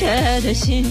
切的心。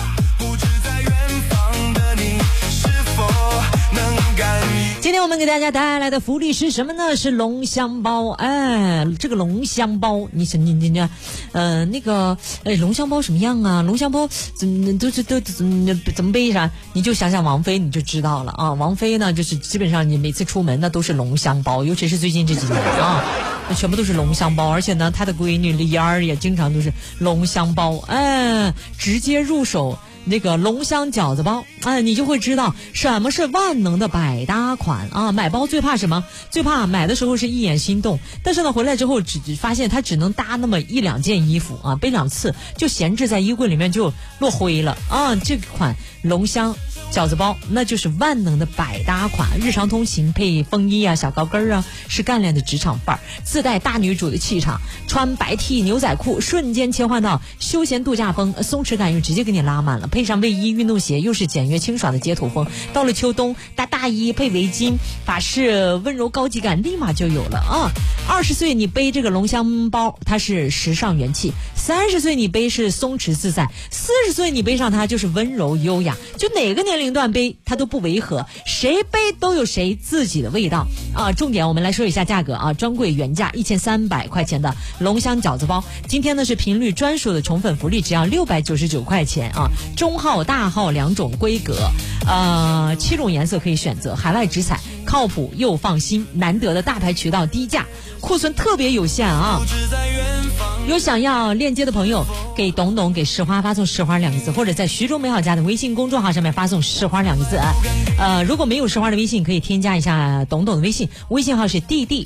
今天我们给大家带来的福利是什么呢？是龙香包。这个龙香包，你那个龙香包什么样啊？龙香包怎么背上？你就想想王菲，你就知道了啊。王菲呢，就是基本上你每次出门那都是龙香包，尤其是最近这几年啊，全部都是龙香包，而且呢，她的闺女李嫣儿也经常都是龙香包，直接入手。那个龙香饺子包，你就会知道什么是万能的百搭款啊！买包最怕什么？最怕买的时候是一眼心动，但是呢回来之后只发现它只能搭那么一两件衣服啊，背2次就闲置在衣柜里面就落灰了啊！这款龙香饺子包那就是万能的百搭款，日常通勤配风衣啊、小高跟啊，是干练的职场范儿，自带大女主的气场，穿白 T 牛仔裤瞬间切换到休闲度假风，松弛感又直接给你拉满了，配上卫衣运动鞋又是简约清爽的街头风，到了秋冬搭大衣配围巾，法式温柔高级感立马就有了啊！20岁你背这个龙香包，它是时尚元气；30岁你背是松弛自在；40岁你背上它就是温柔优雅，就哪个年龄段背它都不违和，谁背都有谁自己的味道啊！重点我们来说一下价格啊，专柜原价1300块钱的龙香饺子包，今天呢是频率专属的宠粉福利，只要699块钱啊！中号大号2种规格，7种颜色可以选择，海外直采，靠谱又放心，难得的大牌渠道低价，库存特别有限啊！有想要链接的朋友，给董董给石花发送石花2个字，或者在徐州美好家的微信公众号上面发送石花2个字如果没有石花的微信，可以添加一下董董的微信，微信号是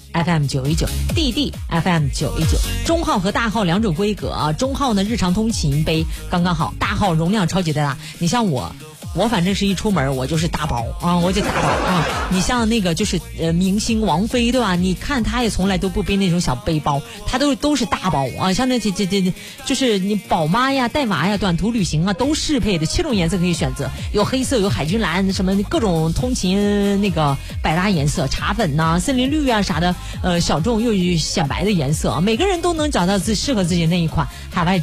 DDFM919，DDFM919，中号和大号2种规格啊，中号呢日常通勤背刚刚好，大号容量超级的大，你像我反正是一出门我就是大包啊，我就大包啊。你像那个就是明星王菲对吧？你看她也从来都不背那种小背包，她都是大包啊。像那这就是你宝妈呀、带娃呀、短途旅行啊都适配的，7种颜色可以选择，有黑色、有海军蓝，什么各种通勤那个百搭颜色，茶粉呐、森林绿啊啥的，小众又显白的颜色啊，每个人都能找到适合自己那一款海外